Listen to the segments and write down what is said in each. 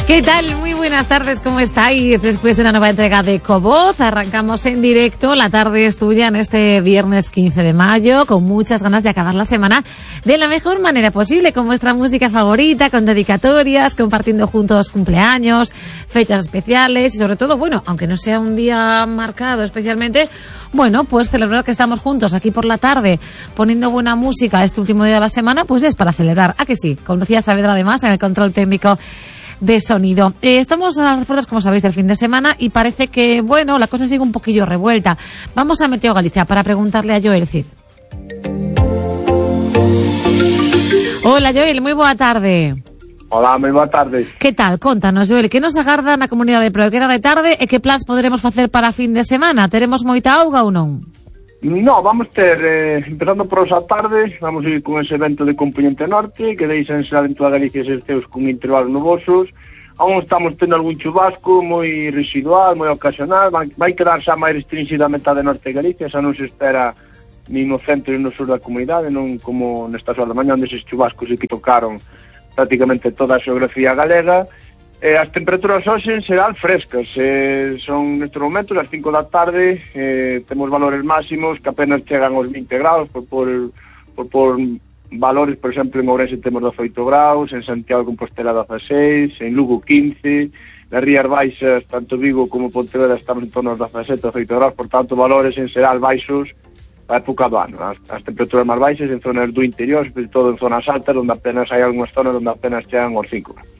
¿Qué tal? Muy buenas tardes, ¿cómo estáis? Después de una nueva entrega de Ecovoz, arrancamos en directo. La tarde es tuya en este viernes 15 de mayo, con muchas ganas de acabar la semana de la mejor manera posible, con vuestra música favorita, con dedicatorias, compartiendo juntos cumpleaños, fechas especiales y sobre todo, bueno, aunque no sea un día marcado especialmente, bueno, pues celebrar que estamos juntos aquí por la tarde, poniendo buena música este último día de la semana, pues es para celebrar. ¿A que sí? Con Lucía Saavedra, además, en el control técnico de sonido. Estamos a las puertas, como sabéis, del fin de semana y parece que, bueno, la cosa sigue un poquillo revuelta. Vamos a Meteo Galicia para preguntarle a Joel Cid. Hola, Joel, moi boa tarde. Hola, moi boa tarde. Que tal? Contanos, Joel, que nos agarda na comunidade Proequera de tarde e que plans poderemos facer para fin de semana? Teremos moita auga ou non? No, vamos ter, empezando por esa tarde, vamos ir con ese evento de componente norte, que deixan ser en toda Galicia eses ceos con intervalos nubosos. Aún estamos tendo algún chubasco moi residual, moi ocasional, vai quedar xa máis restringido a metade norte de Galicia, xa non se espera nin no centro nin no sur da comunidade, non como nestas horas da mañá, onde eses chubascos que tocaron prácticamente toda a xeografía galega. As temperaturas hoxe serán frescas, son nestes momentos ás 5 da tarde, temos valores máximos que apenas chegan aos 20 graus, por valores, por exemplo, en Ourense temos 18 graus, en Santiago de Compostela 16, en Lugo 15, nas Rías Baixas, tanto Vigo como Pontevedra estamos en torno aos 17, 18 graus, por tanto, valores en xeral baixos a época do ano. As temperaturas máis baixas en zonas do interior, sobre todo en zonas altas, onde apenas hai algunhas zonas onde apenas chegan aos 5 graus.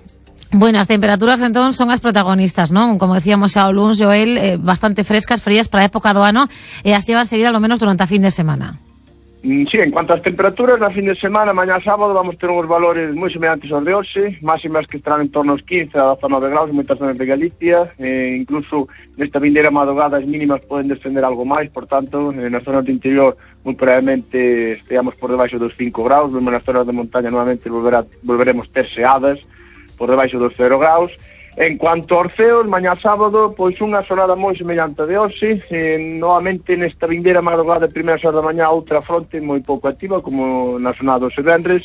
Bueno, as temperaturas entón son as protagonistas, non? Como decíamos xa o luns, Joel, bastante frescas, frías para a época do ano e así van seguir ao menos durante a fin de semana. Sí, en cuanto ás temperaturas, na fin de semana, mañá sábado, vamos ter uns valores moi semelhantes aos de hoxe, máximas que estarán en torno aos 15 a 19 graus en moitas zonas de Galicia, incluso nesta vindeira madrugada as mínimas poden descender algo máis, por tanto, nas zonas do interior moi probablemente esteamos por debaixo dos 5 graus, mesmo nas zonas de montaña nuevamente volveremos ter xeadas por debaixo dos 0 graus. En cuanto aos ceos, mañá sábado, pois unha xornada moi semellante de hoxe, novamente nesta vindeira madrugada de primeira xornada da mañá outra fronte moi pouco activa, como na xornada dos venres,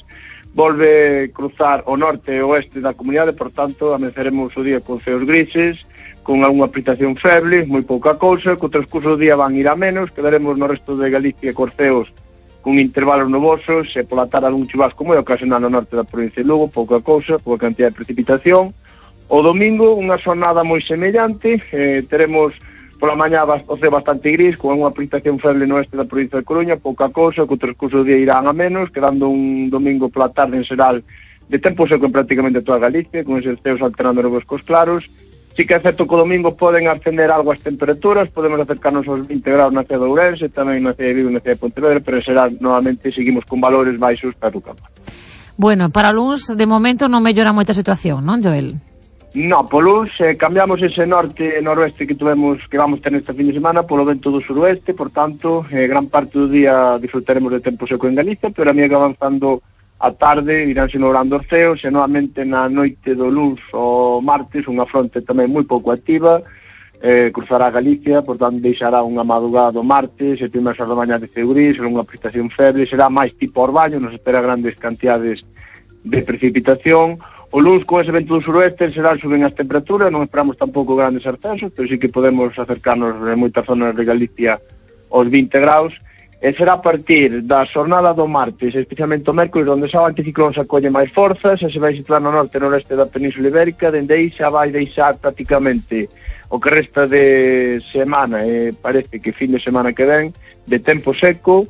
volve cruzar o norte e o oeste da comunidade, por tanto, amenceremos o día con ceos grises, con algunha precipitación feble, moi pouca cousa, que o transcurso do día van ir a menos, quedaremos no resto de Galicia cos ceos con intervalos nubosos, e pola tarde algún chubasco moi ocasional no norte da provincia de Lugo, pouca cousa, pouca cantidad de precipitación. O domingo, unha xornada moi semellante, teremos pola mañá o ceo bastante gris, con unha precipitación feble no oeste da provincia de Coruña, pouca cousa, que o transcurso do día irán a menos, quedando un domingo pola tarde en xeral de tempo seco en prácticamente toda Galicia, con eses ceos alternando novos cos claros. Sí que é certo que o domingo poden ascender algo as temperaturas, podemos acercarnos aos 20 graus na cidade de Ourense, tamén na cidade de Vigo e na cidade de Pontevedra, pero será, novamente, seguimos con valores baixos para o campo. Bueno, para o luns, de momento, non mellora moita situación, non, Joel? No, po luns cambiamos ese norte e noroeste que vamos ter nesta fin de semana polo vento do suroeste, por tanto, gran parte do día disfrutaremos de tempo seco en Galicia, pero a medida que avanzando a tarde iránse logrando os ceos e novamente na noite do luns ao martes unha fronte tamén moi pouco activa cruzará Galicia, por tanto deixará unha madrugada do martes e primeiras horas da mañá de ceo gris, unha precipitación feble, será máis tipo orbaño, non se espera grandes cantidades de precipitación. O luns con ese vento do suroeste será suben as temperaturas, non esperamos tampouco grandes ascensos, pero sí que podemos acercarnos en moitas zonas de Galicia aos 20 graus. E será a partir da xornada do martes, especialmente o mércoles, onde xa o anticiclón se acolle máis forzas, e se vai situar no norte e noroeste da Península Ibérica, dende aí xa vai deixar prácticamente o que resta de semana, e parece que fin de semana que ven, de tempo seco,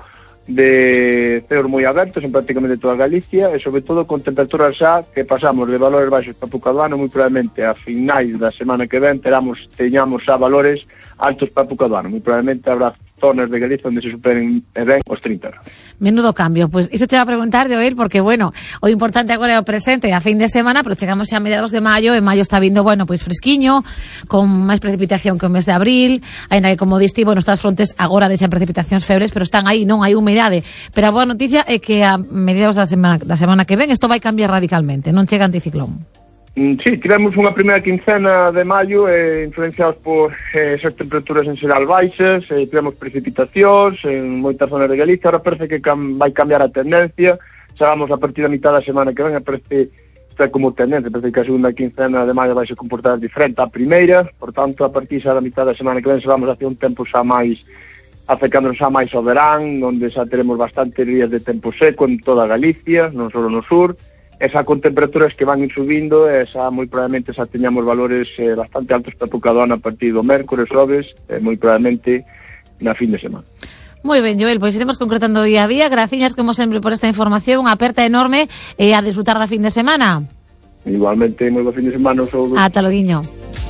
de ceos moi abertos en prácticamente toda Galicia, e sobre todo con temperaturas xa que pasamos de valores baixos para época do ano, moi probablemente a finais da semana que ven teñamos xa valores altos para época do ano, moi probablemente habrá zonas de Galicia onde se superen ben os 30 graus. Menudo cambio, pois iso te va a preguntar, Joel, porque, bueno, o importante agora é o presente a fin de semana, pero chegamos xa a mediados de maio, e maio está vindo, bueno, pois fresquiño, con máis precipitación que o mes de abril, ainda que, como diste, bueno, estas frontes agora deixan precipitacións febres, pero están aí, non hai humedade, pero a boa noticia é que a mediados da semana que ven isto vai cambiar radicalmente, non chega anticiclón. Sí, tivemos unha primeira quincena de maio influenciados por esas temperaturas en xeral baixas, tivemos precipitacións en moitas zonas de Galicia, ahora parece que vai cambiar a tendencia, xa vamos a partir da mitad da semana que ven, parece está como tendencia, parece que a segunda quincena de maio vai se comportar diferente á primeira, por tanto, a partir xa da mitad da semana que ven se vamos a hacer un tempo xa máis, acercándonos xa máis ao verán, onde xa teremos bastantes días de tempo seco en toda Galicia, non só no sur, esa con temperaturas que van ir subindo, esa moi probablemente xa teñamos valores bastante altos para época do ano a partir do mércores, xoves, moi probablemente na fin de semana. Moi ben, Joel, pois iremos concretando día a día. Graciñas, como sempre, por esta información. Unha aperta enorme e a disfrutar da fin de semana. Igualmente, moi bo fin de semana. Ata loguiño.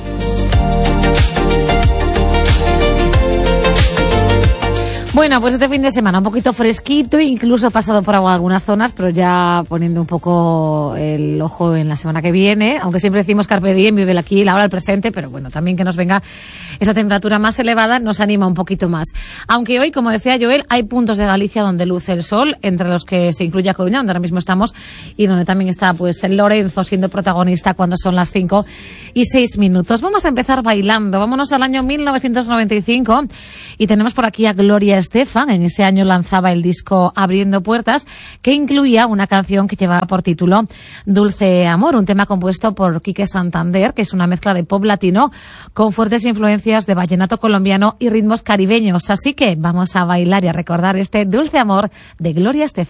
Bueno, pues este fin de semana un poquito fresquito, incluso pasado por algunas zonas, pero ya poniendo un poco el ojo en la semana que viene, aunque siempre decimos carpe diem, vive el aquí, la hora, el presente, pero bueno, también que nos venga esa temperatura más elevada nos anima un poquito más. Aunque hoy, como decía Joel, hay puntos de Galicia donde luce el sol, entre los que se incluye a Coruña, donde ahora mismo estamos, y donde también está pues el Lorenzo siendo protagonista cuando son las 5:06. Vamos a empezar bailando, vámonos al año 1995 y tenemos por aquí a Gloria Estefan. En ese año lanzaba el disco Abriendo Puertas, que incluía una canción que llevaba por título Dulce Amor, un tema compuesto por Quique Santander, que es una mezcla de pop latino con fuertes influencias de vallenato colombiano y ritmos caribeños. Así que vamos a bailar y a recordar este Dulce Amor de Gloria Estefan.